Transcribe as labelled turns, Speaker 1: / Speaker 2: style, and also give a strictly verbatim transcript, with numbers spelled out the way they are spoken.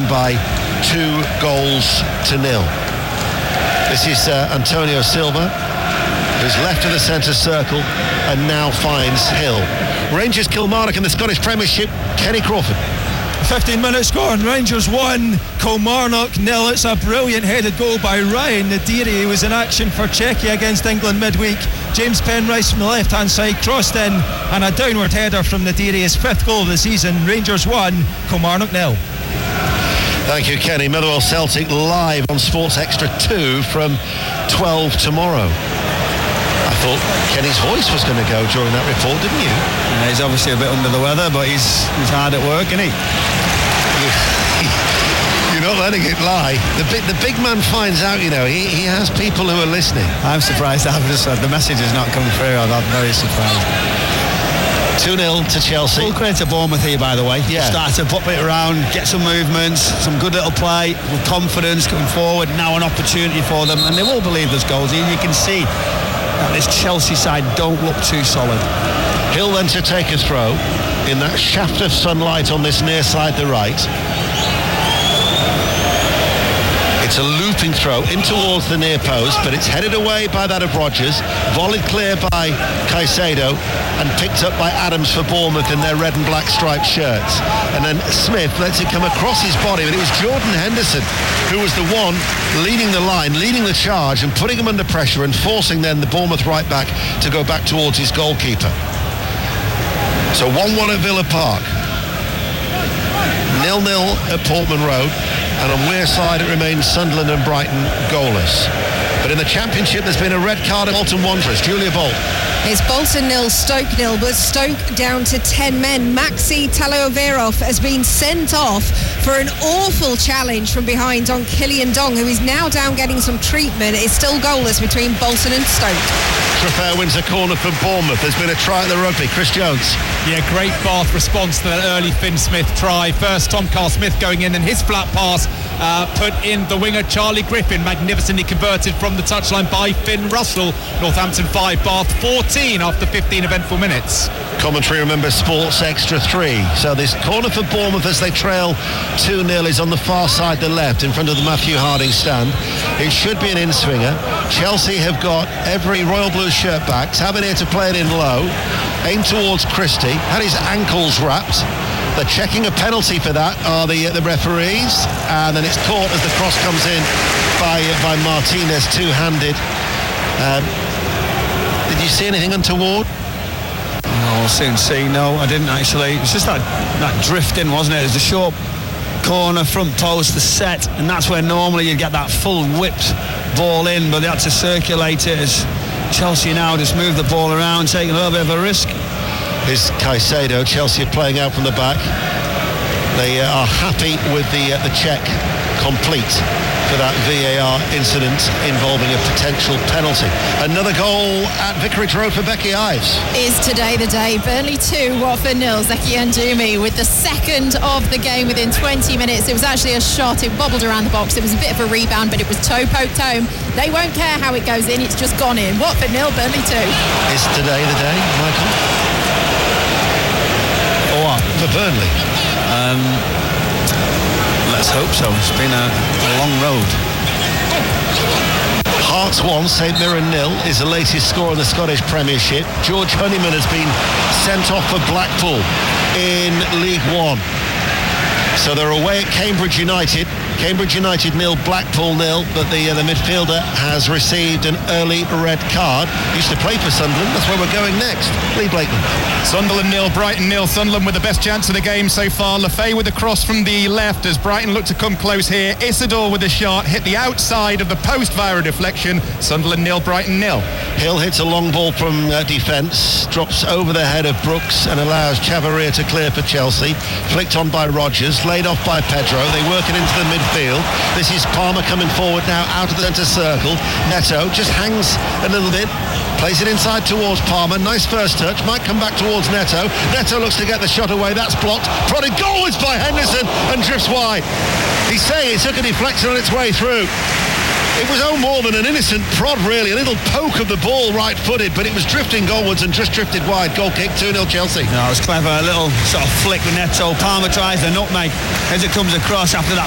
Speaker 1: beaten by two goals to nil. This is uh, Antonio Silva, who's left of the centre circle and now finds Hill. Rangers Kilmarnock in the Scottish Premiership. Kenny Crawford.
Speaker 2: fifteen minutes scoring, Rangers one, Kilmarnock nil. It's a brilliant headed goal by Ryan Nadiri. He was in action for Czechia against England midweek. James Penrice from the left hand side crossed in, and a downward header from Nadiri, his fifth goal of the season. Rangers one, Kilmarnock nil.
Speaker 1: Thank you, Kenny. Motherwell Celtic live on Sports Extra two from twelve tomorrow. I thought Kenny's voice was going to go during that report, didn't you?
Speaker 3: Yeah, he's obviously a bit under the weather, but he's he's hard at work, isn't he?
Speaker 1: You're not letting it lie. The big, the big man finds out, you know, he, he has people who are listening.
Speaker 3: I'm surprised I've just uh, the message has not come through. I'm very surprised.
Speaker 1: two nil to Chelsea.
Speaker 3: Full credit to Bournemouth here, by the way.
Speaker 1: Yeah.
Speaker 3: Start to pop it around, get some movements, some good little play, with confidence coming forward. Now an opportunity for them, and they will believe there's goals here. You can see that this Chelsea side don't look too solid.
Speaker 1: Hill then to take a throw in that shaft of sunlight on this near side, the right. It's a looping throw in towards the near post, but it's headed away by that of Rodgers, volleyed clear by Caicedo, and picked up by Adams for Bournemouth in their red and black striped shirts. And then Smith lets it come across his body, but it was Jordan Henderson who was the one leading the line, leading the charge, and putting him under pressure and forcing then the Bournemouth right back to go back towards his goalkeeper. So one one at Villa Park. nil nil at Portman Road. And on Wearside it remains Sunderland and Brighton goalless. But in the Championship there's been a red card at Bolton Wanderers. Julia Bolt.
Speaker 4: It's Bolton nil, Stoke nil, but Stoke down to ten men. Maxi Talaoverov has been sent off for an awful challenge from behind on Killian Dong, who is now down getting some treatment. It's still goalless between Bolton and Stoke.
Speaker 1: Trafford wins a corner from Bournemouth. There's been a try at the rugby. Chris Jones.
Speaker 5: Yeah, great Bath response to that early Finn Smith try. First Tom Carl Smith going in, and his flat pass uh, put in the winger Charlie Griffin, magnificently converted from the touchline by Finn Russell. Northampton five, Bath fourteen after fifteen eventful minutes.
Speaker 1: Commentary remembers Sports Extra three. So this corner for Bournemouth as they trail two nil is on the far side, the left, in front of the Matthew Harding stand. It should be an in-swinger. Chelsea have got every Royal Blue shirt back. Tavernier to play it in low. Aim towards Christie. Had his ankles wrapped. They're checking a penalty for that are the the referees, and then it's caught as the cross comes in by by Martinez, two-handed. Um, did you see anything untoward?
Speaker 3: Oh, I'll soon see. No, I didn't actually. It was just that, that drifting, wasn't it? It was a short corner, front post, the set, and that's where normally you get that full whipped ball in, but they had to circulate it as Chelsea now just move the ball around, taking a little bit of a risk.
Speaker 1: Is Caicedo. Chelsea are playing out from the back. They uh, are happy with the uh, the check complete for that V A R incident involving a potential penalty. Another goal at Vicarage Road for Becky Ives.
Speaker 6: Is today the day? Burnley two, Watford nil. Zeki Ndumi with the second of the game within twenty minutes. It was actually a shot. It bobbled around the box. It was a bit of a rebound, but it was toe poked home. They won't care how it goes in. It's just gone in. Watford nil, Burnley two.
Speaker 1: Is today the day, Michael?
Speaker 3: For what?
Speaker 1: For Burnley.
Speaker 3: Um, let's hope so. It's been a, a long road.
Speaker 1: Hearts one, St Mirren nil is the latest score in the Scottish Premiership. George Honeyman has been sent off for Blackpool in League One. So they're away at Cambridge United. Cambridge United nil, Blackpool nil, but the uh, the midfielder has received an early red card. Used to play for Sunderland. That's where we're going next. Lee Blakeman.
Speaker 5: Sunderland nil, Brighton nil. Sunderland with the best chance of the game so far. Lefay with a cross from the left as Brighton look to come close here. Isidore with a shot, hit the outside of the post via a deflection. Sunderland nil, Brighton nil.
Speaker 1: Hill hits a long ball from uh, defence, drops over the head of Brooks and allows Chavarria to clear for Chelsea. Flicked on by Rodgers, laid off by Pedro. They work it into the midfield. This is Palmer coming forward now out of the centre circle. Neto just hangs a little bit, plays it inside towards Palmer. Nice first touch, might come back towards Neto. Neto looks to get the shot away, that's blocked. Prodded goalwards by Henderson and drifts wide. He's saying it took a deflection on its way through. It was no more than an innocent prod, really, a little poke of the ball right-footed, but it was drifting goalwards and just drifted wide. Goal kick, two nil Chelsea.
Speaker 3: No, it was clever, a little sort of flick with Neto. Palmer tries the nutmeg as it comes across after that